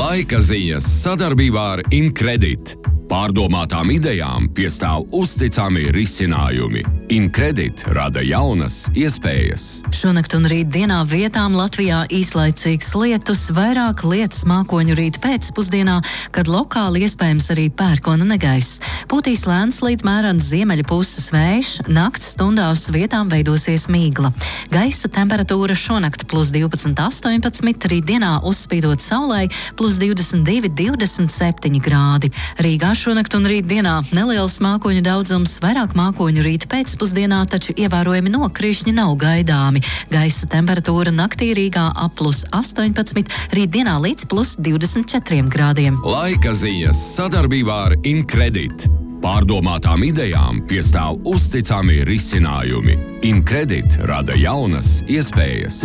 Laika ziņas sadarbībā ar Incredit. Pārdomātām idejām piestāv uzticami risinājumi. Incredit rada jaunas iespējas. Šonakt un rīt dienā vietām Latvijā īslaicīgs lietus, vairāk lietus mākoņu rīt pēcpusdienā, kad lokāli iespējams arī pērkona negaiss. Pūtīs lēns līdz mērens ziemeļa puses vējš, nakts stundās vietām veidosies mīgla. Gaisa temperatūra šonakt +12, 18, rīt dienā uzspīdot saulei +22, 27 grādi. Rīgā šonakt un rīt dienā neliels mākoņu daudzums, vairāk mākoņu rīt pēcpusdienā, taču ievērojami nokrišņi nav gaidāmi. Gaisa temperatūra naktī Rīgā ap +18, rīt dienā līdz +24 grādiem. Laika ziņas sadarbībā ar Incredit. Pārdomātām idejām piestāv uzticami risinājumi. Incredit rada jaunas iespējas.